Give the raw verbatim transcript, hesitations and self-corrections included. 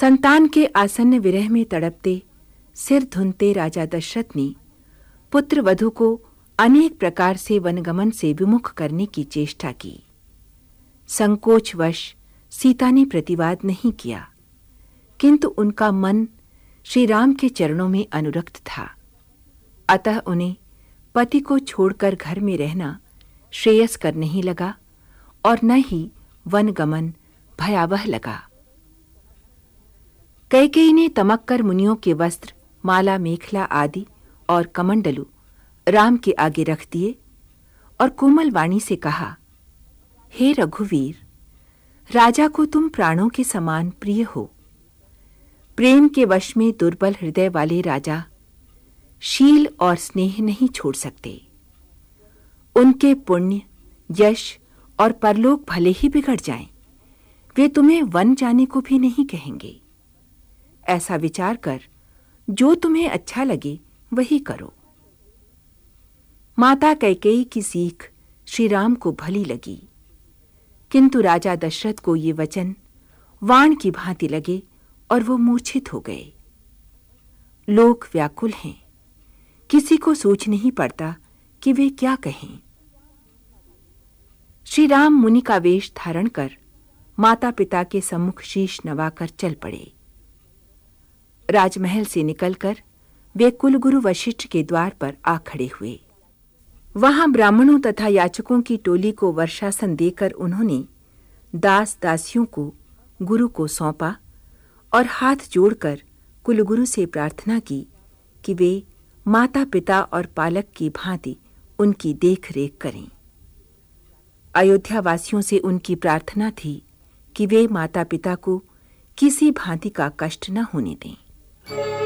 संतान के आसन्न विरह में तड़पते, सिर धुनते राजा दशरथ ने पुत्र वधू को अनेक प्रकार से वनगमन से विमुख करने की चेष्टा की। संकोचवश सीता ने प्रतिवाद नहीं किया, किंतु उनका मन श्री राम के चरणों में अनुरक्त था। अतः उन्हें पति को छोड़कर घर में रहना श्रेयस्कर नहीं लगा और न ही वनगमन भयावह लगा। कैकेयी ने तमक्कर मुनियों के वस्त्र, माला, मेखला आदि और कमंडलू राम के आगे रख दिए और कोमल वाणी से कहा, हे रघुवीर, राजा को तुम प्राणों के समान प्रिय हो। प्रेम के वश में दुर्बल हृदय वाले राजा शील और स्नेह नहीं छोड़ सकते। उनके पुण्य, यश और परलोक भले ही बिगड़ जाएं, वे तुम्हें वन जाने को भी नहीं कहेंगे। ऐसा विचार कर जो तुम्हें अच्छा लगे वही करो। माता कैकेयी की सीख श्री राम को भली लगी, किंतु राजा दशरथ को ये वचन वाण की भांति लगे और वो मूर्छित हो गए। लोग व्याकुल हैं, किसी को सोच नहीं पड़ता कि वे क्या कहें। श्री राम मुनि का वेश धारण कर माता पिता के सम्मुख शीश नवाकर चल पड़े। राजमहल से निकलकर वे कुलगुरु वशिष्ठ के द्वार पर आ खड़े हुए। वहां ब्राह्मणों तथा याचकों की टोली को वर्षासन देकर उन्होंने दास दासियों को गुरु को सौंपा और हाथ जोड़कर कुलगुरु से प्रार्थना की कि वे माता पिता और पालक की भांति उनकी देख रेख करें। अयोध्या वासियों से उनकी प्रार्थना थी कि वे माता पिता को किसी भांति का कष्ट न होने दें।